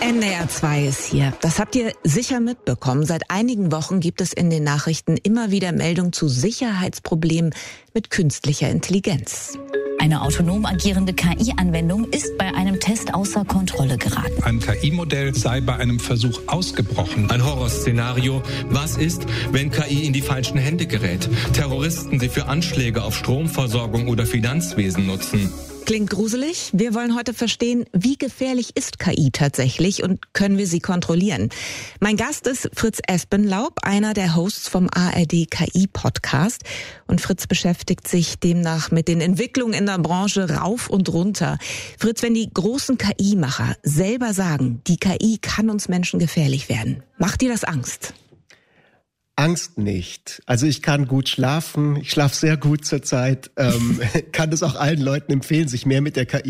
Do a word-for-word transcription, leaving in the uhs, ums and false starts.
N D R zwei ist hier. Das habt ihr sicher mitbekommen. Seit einigen Wochen gibt es in den Nachrichten immer wieder Meldungen zu Sicherheitsproblemen mit künstlicher Intelligenz. Eine autonom agierende K I-Anwendung ist bei einem Test außer Kontrolle geraten. Ein K I-Modell sei bei einem Versuch ausgebrochen. Ein Horrorszenario. Was ist, wenn K I in die falschen Hände gerät? Terroristen sie für Anschläge auf Stromversorgung oder Finanzwesen nutzen. Klingt gruselig? Wir wollen heute verstehen, wie gefährlich ist K I tatsächlich und können wir sie kontrollieren? Mein Gast ist Fritz Espenlaub, einer der Hosts vom A R D K I-Podcast. Und Fritz beschäftigt sich demnach mit den Entwicklungen in der Branche rauf und runter. Fritz, wenn die großen K I-Macher selber sagen, die K I kann uns Menschen gefährlich werden, macht dir das Angst? Angst nicht. Also ich kann gut schlafen. Ich schlafe sehr gut zurzeit. Ähm, kann es auch allen Leuten empfehlen, sich mehr mit der K I